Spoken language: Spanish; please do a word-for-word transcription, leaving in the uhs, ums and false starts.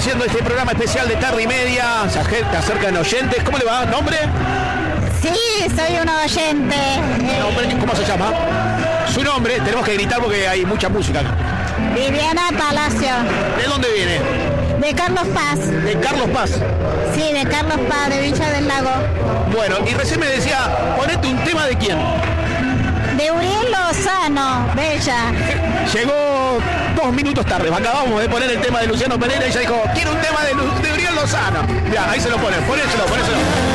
haciendo este programa especial de tarde y media. Se acercan oyentes. ¿Cómo le va? ¿Nombre? Sí, soy un oyente. ¿Nombre? ¿Cómo se llama? Su nombre, tenemos que gritar porque hay mucha música. Viviana Palacio. ¿De dónde viene? De Carlos Paz. ¿De Carlos Paz? Sí, de Carlos Paz, de Villa del Lago. Bueno, y recién me decía, ponete un tema de quién. De Uriel Lozano, Bella. Llegó dos minutos tarde, acabamos de poner el tema de Luciano Pereira y ella dijo, quiero un tema de, Lu- de Uriel Lozano. Ya, ahí se lo ponen, ponéselo, ponéselo.